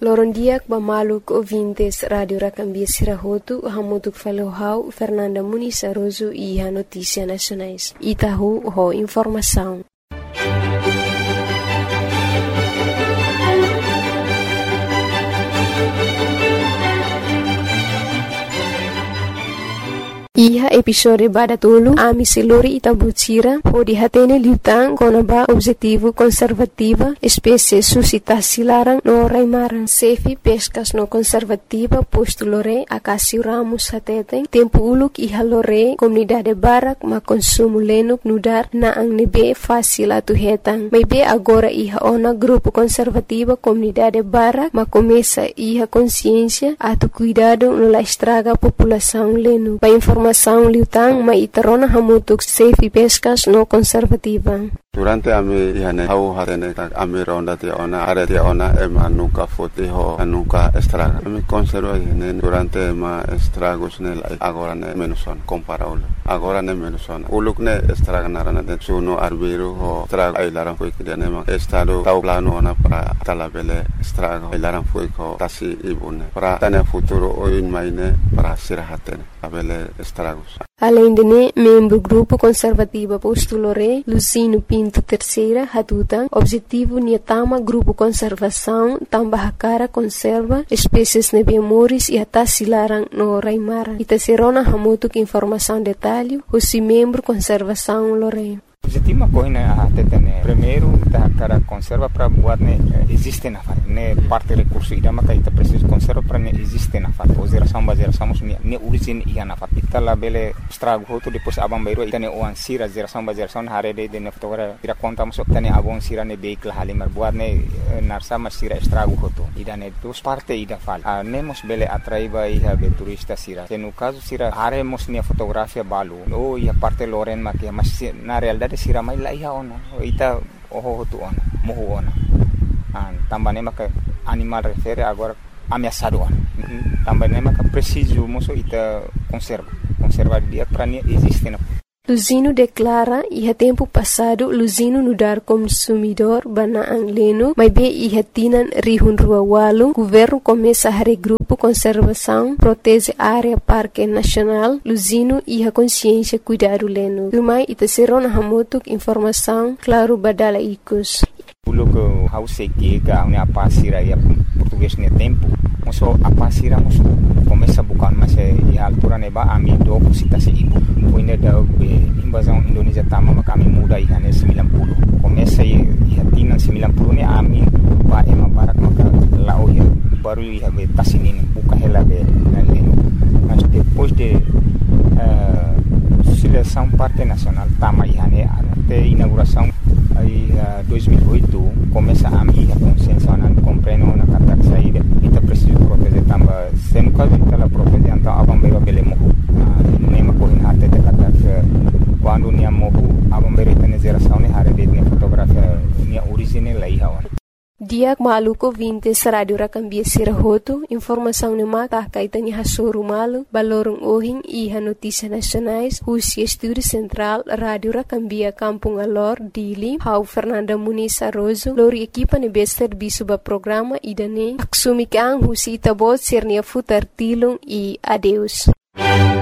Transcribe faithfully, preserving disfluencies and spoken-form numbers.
Lorondiak bamaluk ouvintes Radio Rakambia Sirahotu, hamutuk falohau Fernanda Muniz Aroso e a Notícia Nacionais. Itahu ho informação. Iha episode badatulu ami selori Itabutira o dihatene liutang konaba objetivo conservativa espécie suscitasi larang no raimaran sefi pescas no conservativa posto lore akasi ramos hateten tempo uluk iha lore comunidade barak ma consumo lenuk nudar na ang nebe fácil atu hetang maybe agora iha ona grupo conservativa comunidade barak ma começa iha consciência atu cuidado no la estraga população lenu pa informação liutang maitarona hamutuk safe pescas no conservativa. Durante ami ihane hau hatene ami ronda te ona are te ona ema nunca fote ho nunca estraga. Ami conserva ihane durante ema estragos ne agora ne menuson comparable. Agora ne menuson. Uluk ne estraga narana de suno arbiro ho estraga ai laran foi que nema estado tau plano ona para talabele estraga ai laran foi ko tasi ibune. Para tane futuro oin maine para sirahatene abele estragos. Além de ne, membro grupo conservativa postulore Lucino Pinto Terceira Hatutan, objetivo niatama grupo conservação tambahakara conserva espécies nebemoris e atasilarang no raimara. Itaserona hamutuk informação detalhe, o membro conservação lore. Objetivo coina a tetene primeiro da cara conserva para buat ne existe na far ne parte recurso ida maka ita preciso conserva para ne existe na far o geração ba geração ne ne origin ia na far ita la bele estrago hoto depois abang bairo ita ne oan sira geração ba geração hare de ne fotogra ira conta mo tane abon sira ne beik la halimar buat ne narsa mas sira estrago hoto ida ne dos parte ida fal a nemos bele atraiba ia be turista sira no caso sira hare mos ne fotografia balu o ia parte loren makia mas na realidade sira mai la iha ona ita oho hotu ona mohu ona an tambane maka animal refere agora ameaçado ona tambane maka preciso moso ita conserva conserva dia para nie existe na Luzino declara iha tempo passado Luzino nudar consumidor banaang leno, mas be iha tinan rihun rua walu, governo começa a regrupo conservação, protege área parque nacional, Luzino iha consciência cuidado leno. Lumai ita serona hamutuk informação, claro badala ikus. Pulo que hau seki ga une apa sira ya português ne tempo moso apa sira moso começa bukan mas e altura neba ami do cita se ibu poine da be invasão Indonesia tama kami muda ihane sembilan puluh começa e hatina sembilan puluh ne ami ba ema barak maka lao ya baru iha be tasinin buka hela be naleno mas depois de uh, seleção parte nacional tama ihane até inauguração aí uh, dois mil e oito começa a minha consciência não compreendo na carta de saída e tá preciso proteger também se no caso está lá proteger então a bombeira belemo nema correndo até de carta quando nia mohu a bombeira tem geração ne hare de fotografia nia original lá ia Diak maluko vintes Radio Rakambia Sirahotu, informação ne mata kaitan iha soru malu, balorong ohing iha notícia nacionais, husi estúdio central Radio Rakambia Kampung Alor, Dili, hau Fernanda Muniz Aroso, lori equipa ne bester bisuba programa idane, aksumi kang husi itabot sirnia futar tilung e adeus.